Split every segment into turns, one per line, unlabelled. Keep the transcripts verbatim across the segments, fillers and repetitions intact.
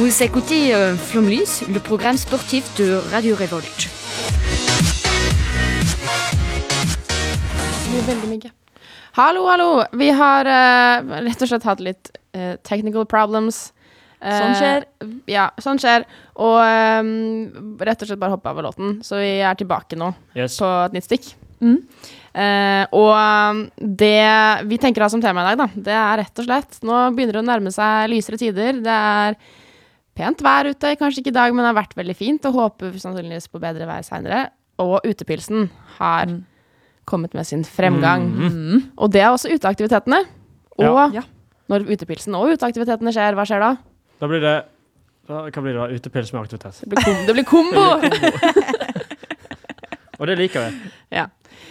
Vous écoutez euh, Flomlys, le programme sportif de Radio Revolt.
Det er veldig mye. Hallo, hallo. Vi har uh, rett og slett hatt litt uh, technical problems. Uh,
Sånn skjer.
Ja, sånn skjer. Og um, rett og slett bare hoppe av låten. Så vi er tilbake nå
Yes.
på et nytt stikk.
Mm.
Uh, og um, det vi tenker å ha som tema i dag, da, det er rett og slett nå begynner det å nærme seg lysere tider. Det er pent vær ute, kanskje ikke i dag, men det har vært veldig fint, og håper sannsynligvis på bedre vær senere. Og utepilsen har mm. kommet med sin fremgang.
Mm.
Og det er også uteaktivitetene. Og
Ja.
når utepilsen og uteaktivitetene skjer, hva skjer da?
Da blir det da, Hva blir det da? Utepils med aktivitet.
Det blir, kom, det blir kombo!
Og det liker vi.
Ja.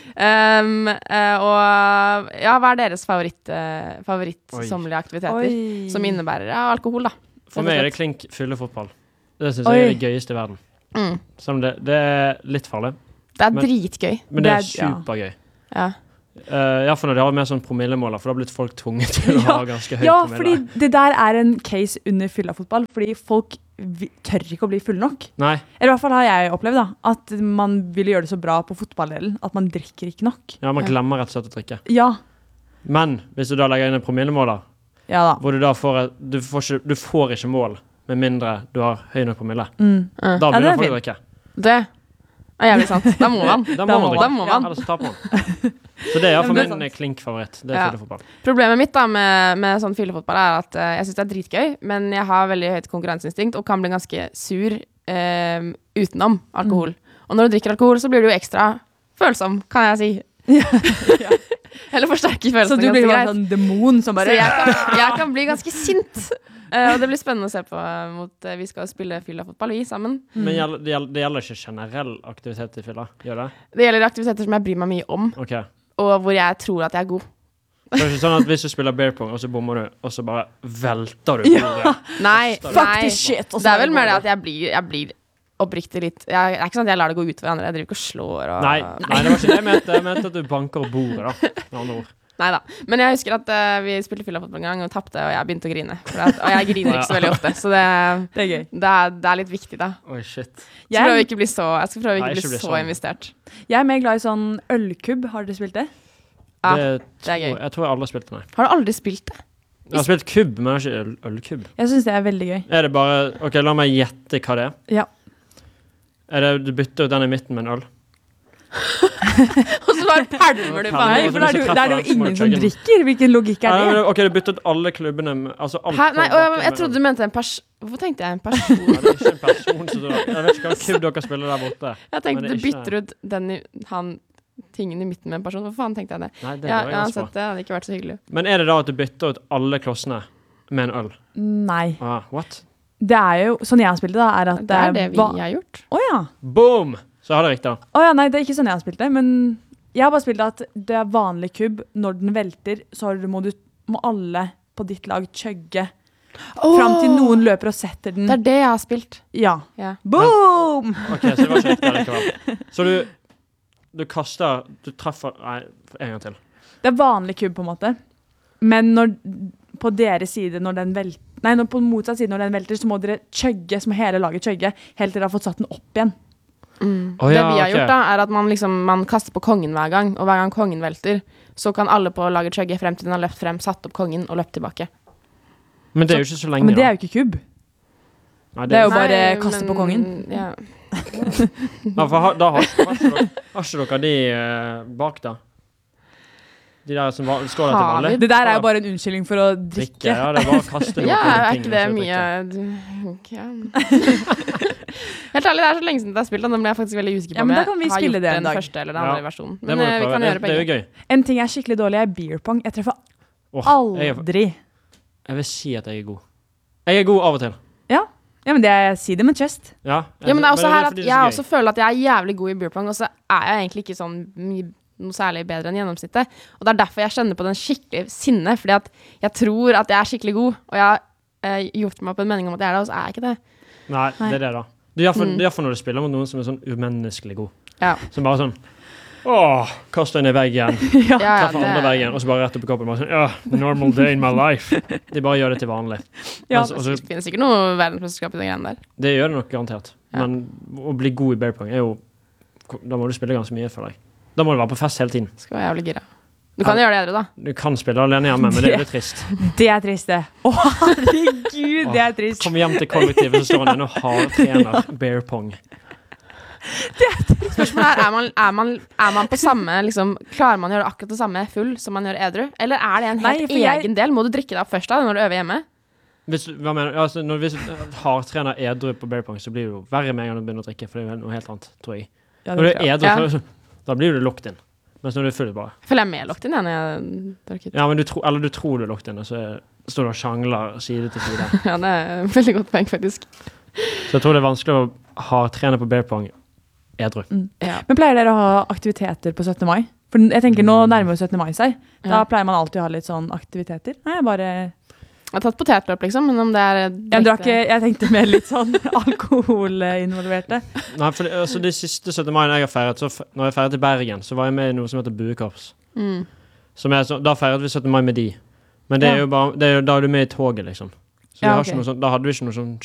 Um, uh, og ja, hva er deres favoritt, uh, favorittsommelige aktiviteter?
Oi.
Som innebærer ja, alkohol, da.
For meg er det klink fyllefotball. Det synes jeg er det gøyeste i verden.
Mm.
Som det, det er litt farlig.
Det er
Men-
dritgøy.
Men det er
Det er- ja.
supergøy.
Ja.
Uh, ja, for når de har mer sånn promillemåler, for da har blitt folk tvunget til å
Ja.
ha ganske høy
Ja,
promille.
fordi det der er en case under fylla-fotball, fordi folk vi- tør ikke å bli fulle nok.
Nei,
Eller i hvert fall har jeg opplevd da, at man ville gjøre det så bra på fotballdelen, at man drikker ikke nok.
ja, man
Ja.
glemmer rett og slett å drikke.
Ja,
Men hvis du da legger inn en promillemåler,
ja da.
hvor du da får, et- du får, ikke, du får ikke mål, med mindre du har høy nok promille.
Mm.
Uh.
Da
Ja, det
begynner
er
folk å
fint.
drikke.
Det er jævlig sant. Da må man.
Da må
Da
man
må
drikke.
Da må man.
Ellers så taper man. Så det er i hvert fall
Ja, men det er
min klink-favoritt. Det er
Ja.
fyllefotball.
Problemet mitt da med, med sånn fyllefotball er at uh, jeg synes det er dritgøy, men jeg har veldig høyt konkurranseinstinkt og kan bli ganske sur uh, utenom alkohol.
Mm.
Og når du drikker alkohol, så blir du jo ekstra følsom, kan jeg si.
Ja.
Eller forsterker
Så
følelsen
du blir
ganske
bare
greit.
sånn demon som
Så
bare...
jeg kan, jeg kan bli ganske sint. Uh, og det blir spennende å se på uh, mot uh, vi skal spille fylla-fotball, vi sammen.
Men gjelder, det, gjelder, det gjelder ikke generell aktivitet i fylla? Gjør det?
Det gjelder aktiviteter som jeg bryr meg mye om,
Ok.
og hvor jeg tror at jeg er god.
Det er ikke sånn at hvis du spiller beer pong, og så bommer du, og så bare velter du
Ja.
bordet.
Nei,
Fuck
nei.
this shit, og så
Det er
er
vel
det
mer det
bare-
at jeg blir, jeg blir oppriktig litt jeg, Det er ikke sånn at jeg lar det gå ut for andre. Jeg driver ikke og slår og
Nei, nei, det var ikke det jeg mente. Jeg mente at du banker opp bordet, da. Med andre ord.
Neida. Men jeg husker at uh, vi spilte fylla-fotball en gang og tapte, og jeg begynte å grine. For at, og jeg griner ikke så veldig ofte, så det,
Det er gøy.
det, er, det er litt viktig, da.
Oi, shit.
Så prøver
Jeg,
ikke bli så, jeg skal prøve ikke
Nei,
å bli
ikke bli
så
sånn.
investert.
jeg er mer glad i sånn ølkubb. Har dere spilt det?
Ja,
det,
det er gøy.
tror- Jeg tror jeg aldri har spilt det, nei.
Har du aldri spilt det?
Jeg har spilt kubb, men jeg har ikke øl, ølkubb.
Jeg synes det er veldig gøy.
Er det bare Ok, la meg gjette hva det er.
Ja.
Er det du bytter ut den i midten med en øl?
Og så bare pælmer du på
Nei,
Nei,
den.
for da er det jo- da er det jo
så må du
ingen som
chugge den.
drikker. Hvilken logikk er
Ja,
det?
ok, du bytter ut alle klubbene med altså alt
Hæ?
på
Nei, og
bakken
jeg, jeg
med
trodde
øl.
du mente en pers... Hvorfor tenkte jeg en person?
Ja, det er ikke en person som du Jeg vet ikke hva kubb dere spiller der borte.
Jeg tenkte
Men det
du
er ikke-
bytter ut den i, han tingen i midten med en person. Hvorfor faen tenkte jeg det?
Nei, det
Ja,
var jeg ganske
uansett,
bra.
det hadde ikke vært så hyggelig.
Men er det da at du bytter ut alle klossene med en øl?
Nei.
Ah, what?
Det er jo, sånn jeg har spilt det da, er at
Det er det vi
va-
har gjort.
Å ja.
Boom! Så har det riktig.
Å ja, nei, det er ikke sånn jeg har spilt det, men jeg har bare spilt at det er vanlig kubb. Når den velter, så har du, må, du, må alle på ditt lag chugge fram til noen løper og setter den.
Det er det jeg har spilt.
Ja.
Ja.
Boom!
Ok, så det var ikke riktig likevel. Så du, du kaster Du treffer Nei, en gang til.
Det er vanlig kubb på en måte. Men når, på deres side, når den velter, nei, når på motsatt side når den velter, så må dere chugge, så må hele laget chugge, helt til dere har fått satt den opp igjen.
Mm.
Å
det
ja,
vi har
ok.
gjort da, er at man, liksom, man kaster på kongen hver gang, og hver gang kongen velter, så kan alle på laget chugge frem til den har løpt frem, satt opp kongen og løpt tilbake.
Men det er jo ikke så lenge,
Men det er
da.
jo ikke kubb.
Nei,
det er jo
Nei,
bare
Nei,
kaste på
men-
kongen.
Ja.
ja, for ha, da har, har, ikke dere, har ikke dere de eh, bak, da? De der som var, står der til
Har vi
vanlig?
Det der er jo bare en unnskyldning for å
Drikke,
drikke.
ja, det er bare å kaste noe
Ja,
på den
er
tingen,
ikke det
så
mye
drikke.
du, ok. Helt ærlig, det er så lenge siden jeg har spilt den, nå ble jeg faktisk veldig usikker på
Ja,
om
men da
jeg
kan vi
har
spille
gjort
det en
den
dag.
første eller den
Ja.
andre versjonen.
Det
Men
må du
eh, vi
prøve.
kan
Det,
gjøre
det er jo
begge.
gøy.
En ting jeg er skikkelig dårlig i er beer pong. Jeg treffer
Åh, jeg, er-
aldri.
jeg vil si at jeg er god. Jeg er god av og til.
Ja, ja men det er, si det med chest.
Ja,
Ja, men det er også her at
fordi det
jeg
er så
også
gøy.
føler at jeg er jævlig god i beer pong, og så er jeg egentlig ikke sånn mye noe særlig bedre enn gjennomsnittet. Og det er derfor jeg kjenner på den skikkelig sinne, fordi at jeg tror at jeg er skikkelig god, og jeg har eh, gjort meg på en mening om at jeg er det, og så er jeg ikke det.
Nei,
Nei.
det er det, da. Det er
Mm.
iallfall når du spiller mot noen som er sånn umenneskelig god.
Ja.
Som bare sånn Åh, kaste den i veggen.
Ja.
Ja, ja,
Treffe andre veggen, og så bare rett opp i koppen. Bare sånn, ja, normal day in my life. De bare gjør det til vanlig.
Ja,
Mens- og så-
Det finnes sikkert noe verdensmesterskap i de greiene der.
det gjør det nok garantert.
Ja.
Men å bli god i bear pong er jo Da må du spille ganske mye for deg. Da må du være på fest hele tiden.
Skal være jævlig gira. Du kan gjøre det edru, da.
Du kan spille alene hjemme, men det er litt trist.
Det er trist, det. Å, herregud, det er trist.
Kom hjem til kollektivet, så står han der og har trener bear pong.
Spørsmålet er, er man, er man, er man på samme, liksom, klarer man å gjøre akkurat det samme full som man gjør edru? Eller er det en
Nei,
helt
for jeg-
egen del? Må du drikke deg opp først da, når du øver hjemme?
Hvis, hva mener du? Altså, når, hvis du har trener edru på bear pong, så blir det jo verre med en gang du begynner å drikke, for det er noe helt annet, tror jeg.
Ja,
Når du
det
er
tror jeg.
edru,
Ja.
så, da blir du locked in. Mens når du er full, bare.
Jeg føler jeg er mer locked inn jeg, når jeg drikker.
Ja, men du, tro, eller du tror du er locked in, og så er- står du og sjangler side til side.
Ja, det er et veldig godt poeng, faktisk.
Så jeg tror det er vanskelig å ha trener på bear pong edru.
Ja.
Men pleier dere å ha aktiviteter på syttende mai? For jeg tenker nå nærmer jo syttende mai seg. Da
Ja.
pleier man alltid å ha litt sånn aktiviteter. Nei, bare...
Jeg har tatt potetløp, liksom, men om det er
Jeg, drar ikke, jeg tenkte mer litt sånn alkoholinvolverte.
Nei, for det, altså, de siste syttende mai jeg har feiret, så f når jeg feiret i Bergen, så var jeg med i noe som heter Buekorps.
Mm.
Som er så, da feiret vi syttende mai med de. Men det er
Ja.
jo bare, det er jo, da er du med i toget, liksom. Så vi
Ja,
har
ok.
ikke noe sånn, da hadde vi ikke noe sånn